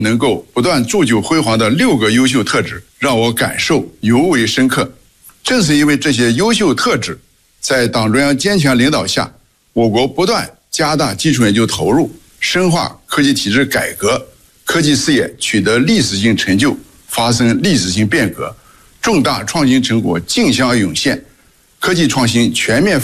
能够不断铸就辉煌的6个优秀特质，让我感受尤为深刻。正是因为这些优秀特质，在党中央坚强领导下，我国不断加大基础研究投入，深化科技体制改革，科技事业取得历史性成就，发生历史性变革，重大创新成果竞相涌现，科技创新全面